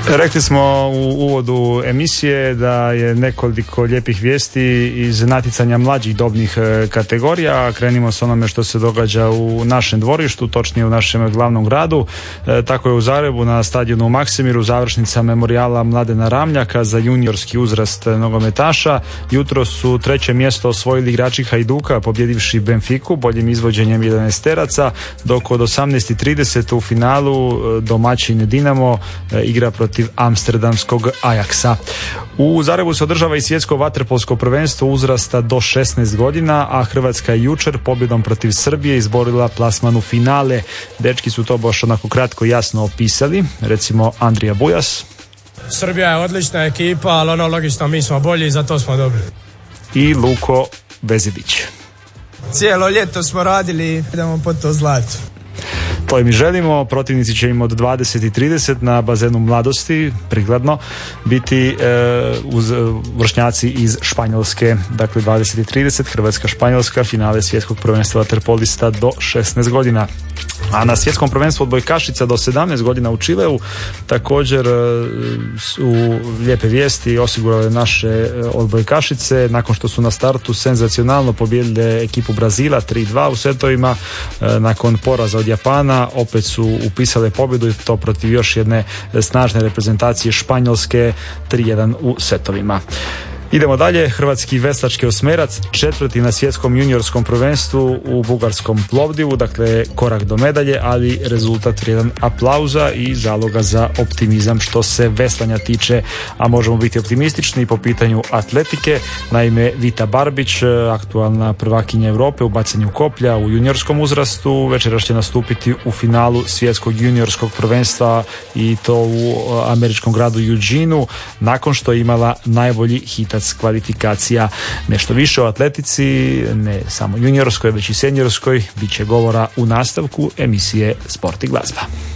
Rekli smo u uvodu emisije da je nekoliko lijepih vijesti iz natjecanja mlađih dobnih kategorija. Krenimo s onome što se događa u našem dvorištu, točnije u našem glavnom gradu. Tako je u Zagrebu na stadionu u Maksimiru završnica memorijala Mladena Ramljaka za juniorski uzrast nogometaša. Jutro su 3. mjesto osvojili igrači Hajduka pobjedivši Benfiku boljim izvođenjem 11-teraca, dok od 18:30 u finalu domaćin Dinamo igra protiv amsterdamskog Ajaxa. U Zagrebu se održava i svjetsko vaterpolsko prvenstvo uzrasta do 16 godina, a Hrvatska je jučer pobjedom protiv Srbije izborila plasman u finale. Dečki su to baš onako kratko i jasno opisali. Recimo Andrija Bujas. Srbija je odlična ekipa, ali logično mi smo bolji i zato smo dobri. I Luko Bezidić. Cijelo ljeto smo radili, idemo po to zlato. To im želimo. Protivnici će im od 20:30 na bazenu Mladosti, prikladno, biti vršnjaci iz Španjolske. Dakle, 20:30 Hrvatska-Španjolska, finale svjetskog prvenstva vaterpolista do 16 godina. A na svjetskom prvenstvu odbojkašica do 17 godina u Čileu također su lijepe vijesti osigurale naše odbojkašice nakon što su na startu senzacionalno pobijedile ekipu Brazila 3-2 u setovima. Nakon poraza od Japana opet su upisale pobjedu i to protiv još jedne snažne reprezentacije Španjolske 3-1 u setovima. Idemo dalje, hrvatski veslački osmerac, 4. na svjetskom juniorskom prvenstvu u bugarskom Plovdivu, dakle korak do medalje, ali rezultat vrijedan aplauza i zaloga za optimizam što se veslanja tiče, a možemo biti optimistični po pitanju atletike. Naime, Vita Barbić, aktualna prvakinja Europe u bacanju koplja u juniorskom uzrastu, večeras će nastupiti u finalu svjetskog juniorskog prvenstva i to u američkom gradu Eugeneu, nakon što je imala najbolji hitac kvalifikacija. Nešto više o atletici, ne samo juniorskoj, već i seniorskoj, bit će govora u nastavku emisije Sport i glazba.